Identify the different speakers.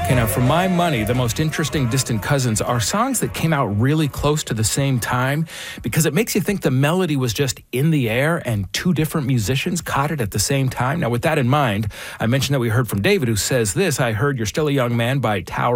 Speaker 1: Okay, now for my money, the most interesting distant cousins are songs that came out really close to the same time because it makes you think the melody was just in the air and two different musicians caught it at the same time. Now, with that in mind, I mentioned that we heard from David, who says this: I heard You're Still a Young Man by Tower